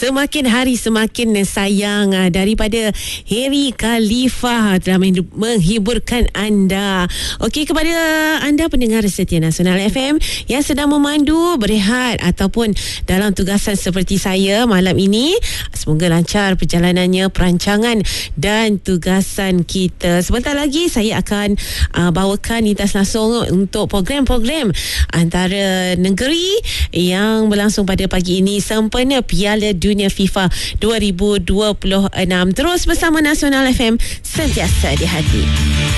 Semakin hari semakin sayang daripada Harry Khalifah telah menghiburkan anda. Okey, kepada anda pendengar setia Nasional FM yang sedang memandu, berehat ataupun dalam tugasan seperti saya malam ini, semoga lancar perjalanannya, perancangan dan tugasan kita. Sebentar lagi saya akan bawakan lintas langsung untuk program-program antara negeri yang berlangsung pada pagi ini sempena Piala Dunia FIFA 2026. Terus bersama Nasional FM, sentiasa di hati.